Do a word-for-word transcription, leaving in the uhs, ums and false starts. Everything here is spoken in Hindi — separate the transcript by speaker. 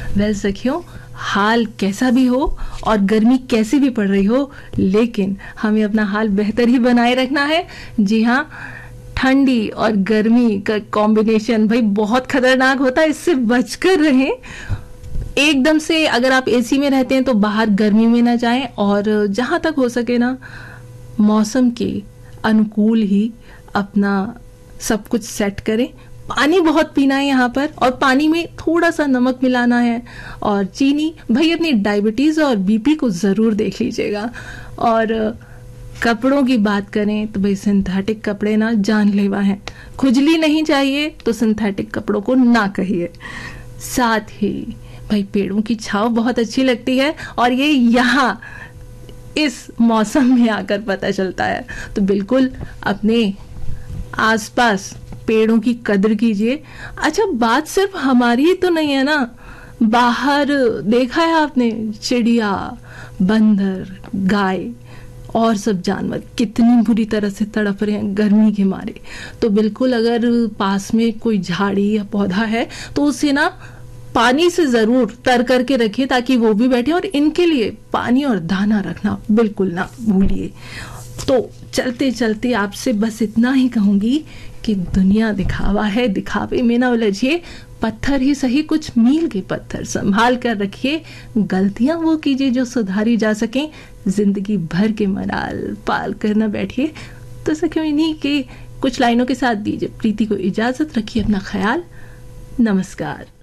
Speaker 1: वेल सखियों, हाल कैसा भी हो और गर्मी कैसी भी पड़ रही हो, लेकिन हमें अपना हाल बेहतर ही बनाए रखना है। जी हाँ, ठंडी और गर्मी का कॉम्बिनेशन भाई बहुत खतरनाक होता है, इससे बचकर रहें। एकदम से अगर आप एसी में रहते हैं तो बाहर गर्मी में ना जाएं, और जहाँ तक हो सके ना मौसम के अनुकूल ही अपना सब कुछ सेट करें। पानी बहुत पीना है यहाँ पर, और पानी में थोड़ा सा नमक मिलाना है और चीनी। भाई अपनी डायबिटीज़ और बीपी को ज़रूर देख लीजिएगा। और कपड़ों की बात करें तो भाई सिंथेटिक कपड़े ना जानलेवा हैं। खुजली नहीं चाहिए तो सिंथेटिक कपड़ों को ना कहिए। साथ ही भाई पेड़ों की छांव बहुत अच्छी लगती है, और ये यहाँ इस मौसम में आकर पता चलता है। तो बिल्कुल अपने आसपास पेड़ों की कद्र कीजिए। अच्छा, बात सिर्फ हमारी ही तो नहीं है ना, बाहर देखा है आपने चिड़िया, बंदर, गाय और सब जानवर कितनी बुरी तरह से तड़प रहे हैं गर्मी के मारे। तो बिल्कुल अगर पास में कोई झाड़ी या पौधा है तो उसे ना पानी से ज़रूर तर करके रखिए ताकि वो भी बैठे, और इनके लिए पानी और दाना रखना बिल्कुल ना भूलिए। तो चलते चलते आपसे बस इतना ही कहूँगी कि दुनिया दिखावा है, दिखावे में ना उलझिए। पत्थर ही सही, कुछ मील के पत्थर संभाल कर रखिए। गलतियां वो कीजिए जो सुधारी जा सकें। जिंदगी भर के मलाल पाल कर ना बैठिए। तो सखियों, इन्हीं के कुछ लाइनों के साथ दीजिए प्रीति को इजाज़त। रखिए अपना ख्याल। नमस्कार।